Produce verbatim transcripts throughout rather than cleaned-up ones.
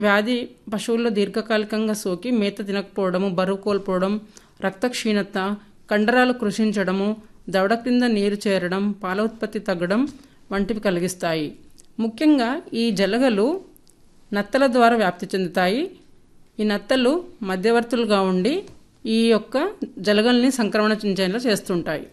వ్యాధి పశువుల్లో దీర్ఘకాలికంగా సోకి మేత తినకపోవడము, బరువు కోల్పోవడం, రక్త క్షీణత, కండరాలు కృషించడము, దవడ క్రింద నీరు చేరడం, పాల ఉత్పత్తి తగ్గడం వంటివి కలిగిస్తాయి. ముఖ్యంగా ఈ జలగలు నత్తల ద్వారా వ్యాప్తి చెందుతాయి. ఈ నత్తలు మధ్యవర్తులుగా ఉండి ఈ యొక్క జలగల్ని సంక్రమణ చెందేలా చేస్తుంటాయి.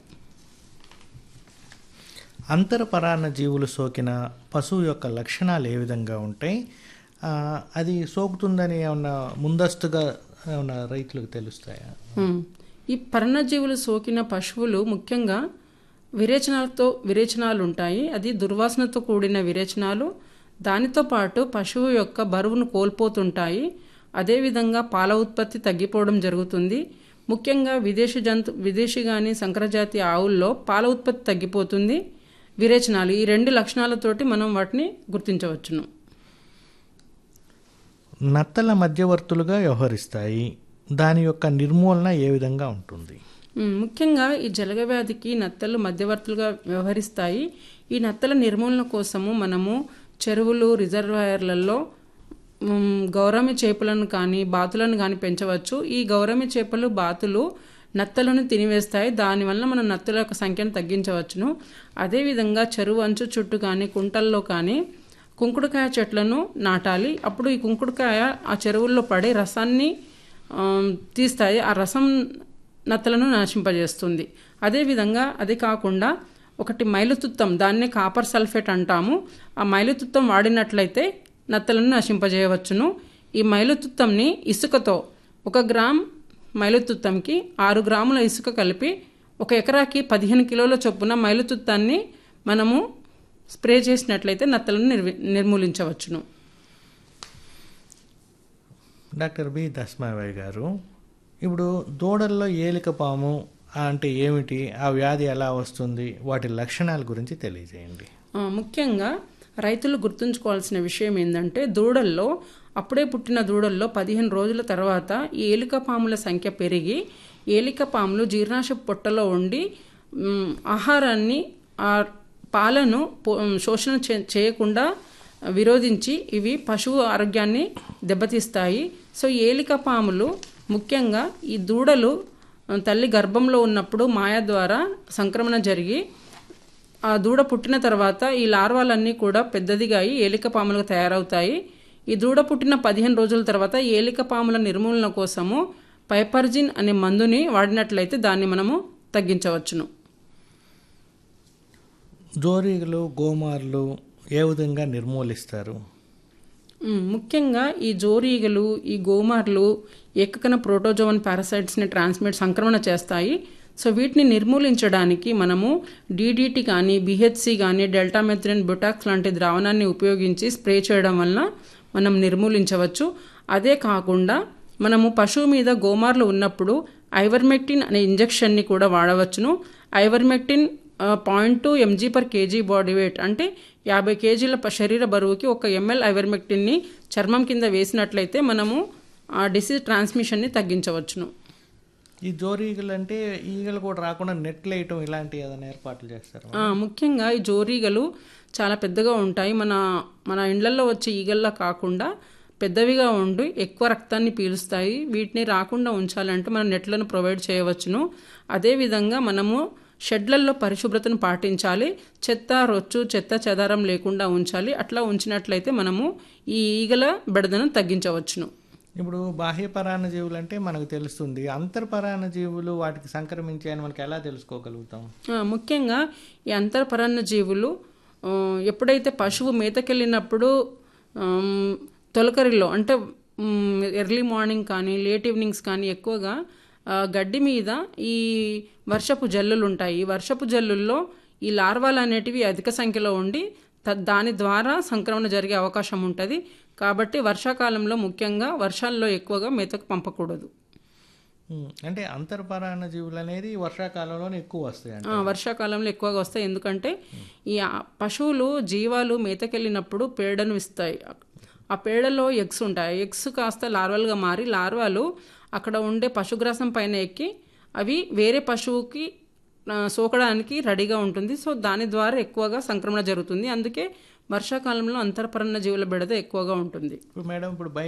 అంతరపరాన్న జీవులు సోకిన పశువు యొక్క లక్షణాలు ఏ విధంగా ఉంటాయి? ఆ, అది సోకుతుందని ఏమన్నా ముందస్తుగా ఏమన్నా రైతులకు తెలుస్తాయా? ఉమ్. ఈ పరాన్నజీవులు సోకిన పశువులు ముఖ్యంగా విరేచనాలతో విరేచనాలు ఉంటాయి. అది దుర్వాసనతో కూడిన విరేచనాలు. దానితో పాటు పశువు యొక్క బరువును కోల్పోతుంటాయి. అదేవిధంగా పాల ఉత్పత్తి తగ్గిపోవడం జరుగుతుంది. ముఖ్యంగా విదేశీ జంతు విదేశీ కానీ సంకరజాతి ఆవుల్లో పాల ఉత్పత్తి తగ్గిపోతుంది. విరేచనాలు ఈ రెండు లక్షణాలతోటి మనం వాటిని గుర్తించవచ్చును. నత్తల మధ్యవర్తులుగా వ్యవహరిస్తాయి. దాని యొక్క నిర్మూలన ఏ విధంగా ఉంటుంది? ఉమ్, ముఖ్యంగా ఈ జలగ వ్యాధికి నత్తలు మధ్యవర్తులుగా వ్యవహరిస్తాయి. ఈ నత్తల నిర్మూలన కోసము మనము చెరువులు, రిజర్వాయర్లలో ఉమ్, గౌరమి చేపలను కానీ బాతులను కానీ పెంచవచ్చు. ఈ గౌరమి చేపలు, బాతులు నత్తలను తినివేస్తాయి. దానివల్ల మనం నత్తల యొక్క సంఖ్యను తగ్గించవచ్చును. అదేవిధంగా చెరువు అంచు చుట్టూ కానీ కుంటల్లో కానీ కుంకుడుకాయ చెట్లను నాటాలి. అప్పుడు ఈ కుంకుడుకాయ ఆ చెరువుల్లో పడే రసాన్ని ఆ, తీస్తాయి. ఆ రసం నత్తలను నాశింపజేస్తుంది. అదేవిధంగా అది కాకుండా ఒకటి మైలుతుత్తం, దాన్నే కాపర్ సల్ఫేట్ అంటాము. ఆ మైలుతుత్తం వాడినట్లయితే నత్తలను నశింపజేయవచ్చును. ఈ మైలుతుత్తంని ఇసుకతో ఒక గ్రామ్ మైలుతుత్తంకి ఆరు గ్రాముల ఇసుక కలిపి ఒక ఎకరాకి పదిహేను కిలోల చొప్పున మైలుతుత్తాన్ని మనము స్ప్రే చేసినట్లయితే నత్తలను నిర్వి నిర్మూలించవచ్చును. డాక్టర్ బి దస్మాబాయి గారు, ఇప్పుడు దూడల్లో ఏలిక పాము అంటే ఏమిటి, ఆ వ్యాధి ఎలా వస్తుంది, వాటి లక్షణాల గురించి తెలియజేయండి. ఆ, ముఖ్యంగా రైతులు గుర్తుంచుకోవాల్సిన విషయం ఏంటంటే దూడల్లో అప్పుడే పుట్టిన దూడల్లో పదిహేను రోజుల తర్వాత ఈ ఏలిక పాముల సంఖ్య పెరిగి ఏలిక పాములు జీర్ణాశయ పొట్టలో ఉండి మ్, ఆహారాన్ని ఆ పాలను పో- శోషణ చే- చేయకుండా విరోధించి ఇవి పశువు ఆరోగ్యాన్ని దెబ్బతీస్తాయి. సో ఏలిక పాములు ముఖ్యంగా ఈ దూడలు తల్లి గర్భంలో ఉన్నప్పుడు మాయ ద్వారా సంక్రమణ జరిగి ఆ దూడ పుట్టిన తర్వాత ఈ లార్వాలన్నీ కూడా పెద్దదిగా అయి ఏలిక పాములుగా తయారవుతాయి. ఈ దూడ పుట్టిన పదిహేను రోజుల తర్వాత ఏలిక పాముల నిర్మూలన కోసము పైపర్జిన్ అనే మందుని వాడినట్లయితే దాన్ని మనము తగ్గించవచ్చును. జోరీగలు, గోమార్లు ఏ విధంగా నిర్మూలిస్తారు? ఉమ్, ముఖ్యంగా ఈ జోరీగలు, ఈ గోమార్లు ఏకకణ ప్రోటోజోవన్ పారాసైట్స్ని ట్రాన్స్మిట్ సంక్రమణ చేస్తాయి. సో వీటిని నిర్మూలించడానికి మనము డీడీటీ కానీ, బిహెచ్సి కానీ, డెల్టామెథ్రిన్, బుటాక్స్ లాంటి ద్రావణాన్ని ఉపయోగించి స్ప్రే చేయడం వలన మనం నిర్మూలించవచ్చు. అదే కాకుండా మనము పశువు మీద గోమార్లు ఉన్నప్పుడు ఐవర్మెక్టిన్ అనే ఇంజెక్షన్ని కూడా వాడవచ్చును. Ivermectin point two MG per KG body weight అంటే యాభై కేజీల ప- శరీర బరువుకి ఒక ఎంఎల్ ఐవర్మెక్టిన్ని చర్మం కింద వేసినట్లయితే మనము ఆ డిసీజ్ ట్రాన్స్మిషన్ని తగ్గించవచ్చును. ఈ జోరీగలు అంటే ఈగలు కూడా రాకుండా నెట్లు వేయటం ఇలాంటి ఏదైనా ఏర్పాట్లు చేస్తారు? ఆ, ముఖ్యంగా ఈ జోరీగలు చాలా పెద్దగా ఉంటాయి. మన మన ఇండ్లల్లో వచ్చే ఈగల్లా కాకుండా పెద్దవిగా ఉండి ఎక్కువ రక్తాన్ని పీలుస్తాయి. వీటిని రాకుండా ఉంచాలంటే మనం నెట్లను ప్రొవైడ్ చేయవచ్చును. అదేవిధంగా మనము షెడ్లలో పరిశుభ్రతను పాటించాలి. చెత్త, రొచ్చు, చెత్త చెదారం లేకుండా ఉంచాలి. అట్లా ఉంచినట్లయితే మనము ఈ ఈగల బెడదను తగ్గించవచ్చును. ఇప్పుడు బాహ్య పరాన్న జీవులు అంటే మనకు తెలుస్తుంది. అంతర్పరాన్న జీవులు వాటికి సంక్రమించాయని మనకి ఎలా తెలుసుకోగలుగుతాం? ఆ, ముఖ్యంగా ఈ అంతర్పరాన్న జీవులు ఆ, ఎప్పుడైతే పశువు మేతకెళ్ళినప్పుడు ఆమ్, తొలకరిలో అంటే మ్, ఎర్లీ మార్నింగ్ కానీ లేట్ ఈవినింగ్స్ కానీ ఎక్కువగా ఆ, గడ్డి మీద ఈ వర్షపు జల్లులు ఉంటాయి. ఈ వర్షపు జల్లుల్లో ఈ లార్వాలు అనేటివి అధిక సంఖ్యలో ఉండి త- దాని ద్వారా సంక్రమణ జరిగే అవకాశం ఉంటుంది. కాబట్టి వర్షాకాలంలో ముఖ్యంగా వర్షాల్లో ఎక్కువగా మేతకు పంపకూడదు. ఉమ్, అంటే అంతర్పరాన్న జీవులు అనేది వర్షాకాలంలోనే ఎక్కువ వస్తాయి అంటే. ఆ, వర్షాకాలంలో ఎక్కువగా వస్తాయి. ఎందుకంటే ఈ ఆ పశువులు జీవాలు మేతకెళ్ళినప్పుడు పేడను ఇస్తాయి. ఆ పేడలో ఎగ్స్ ఉంటాయి. ఎగ్స్ కాస్త లార్వల్గా మారి లార్వాలు అక్కడ ఉండే పశుగ్రాసం పైన ఎక్కి అవి వేరే పశువుకి ఆ, సోకడానికి రెడీగా ఉంటుంది. సో దాని ద్వారా ఎక్కువగా సంక్రమణ జరుగుతుంది. అందుకే వర్షాకాలంలో అంతరపరాన్న జీవుల బెడద ఎక్కువగా ఉంటుంది. ఇప్పుడు మేడం ఇప్పుడు